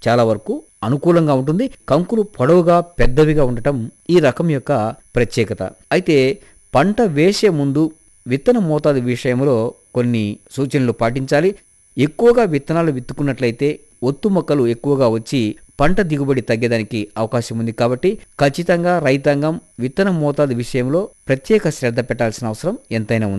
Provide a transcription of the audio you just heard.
చాలా వరకు అనుకూలంగా ఉంటుంది. కంకులు పొడవుగా పెద్దవిగా ఉండటం ఈ రకం యొక్క ప్రత్యేకత. అయితే పంట వేసే ముందు విత్తన మోతాదు విషయంలో కొన్ని సూచనలు పాటించాలి. ఎక్కువగా విత్తనాలు విత్తుకున్నట్లయితే ఒత్తు మొక్కలు ఎక్కువగా వచ్చి పంట దిగుబడి తగ్గేదానికి అవకాశం ఉంది. కాబట్టి ఖచ్చితంగా రైతాంగం విత్తన మోతాదు విషయంలో ప్రత్యేక శ్రద్ధ పెట్టాల్సిన అవసరం ఎంతైనా ఉంది.